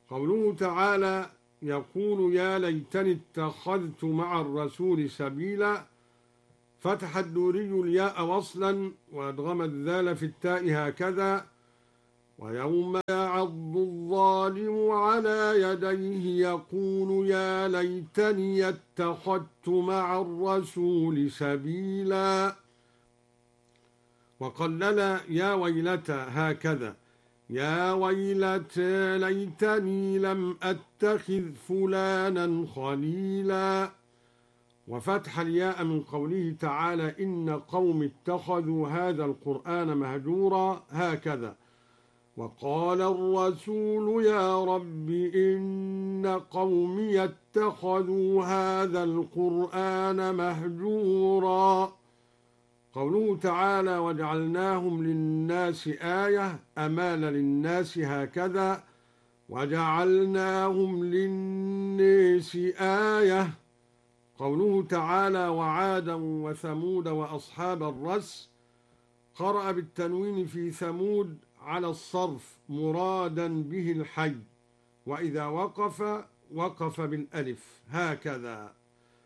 قوله تعالى يقول يا ليتني اتخذت مع الرسول سبيلا، فتح الدوري الياء وصلا وأدغم الذال في التاء هكذا. ويوم يعض الظالم على يديه يقول يا ليتني اتخذت مع الرسول سبيلا. وقلل يا ويلتى هكذا، يا ويلتى ليتني لم أتخذ فلانا خليلا. وفتح الياء من قوله تعالى إن قوم اتخذوا هذا القرآن مهجورا هكذا. وقال الرسول يا رب إن قومي اتخذوا هذا القرآن مهجورا. قوله تعالى وجعلناهم للناس آية، أمال للناس هكذا، وجعلناهم للناس آية. قوله تعالى وعادا وثمود وأصحاب الرس، قرأ بالتنوين في ثمود على الصرف مرادا به الحي، وإذا وقف بالألف هكذا.